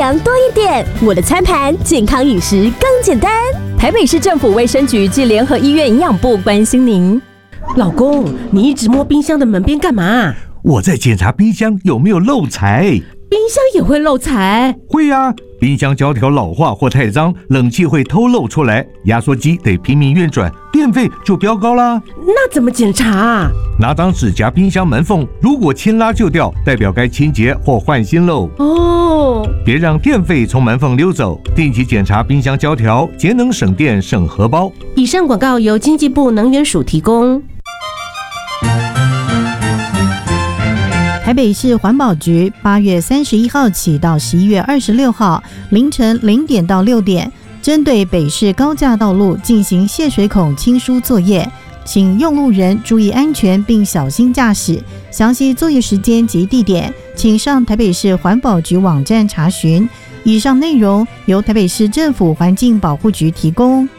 粮多一点，我的餐盘健康饮食更简单。台北市政府卫生局暨联合医院营养部关心您。 老公，你一直摸冰箱的门边干嘛？ 我在检查冰箱有没有漏财。 冰箱也会漏财？ 会啊，冰箱胶条老化或太脏，冷气会偷漏出来，压缩机得拼命运转，电费就飙高啦。 那怎么检查啊？ 拿张纸夹冰箱门缝，如果牵拉就掉，代表该清洁或换新喽。 哦， 别让电费从门缝溜走，定期检查冰箱胶条，节能省电省荷包。 以上广告由经济部能源署提供。 台北市环保局8月31号起到11月26号凌晨0点到6点，针对北市高架道路进行泄水孔清疏作业，请用路人注意安全并小心驾驶。详细作业时间及地点，请上台北市环保局网站查询。以上内容由台北市政府环境保护局提供。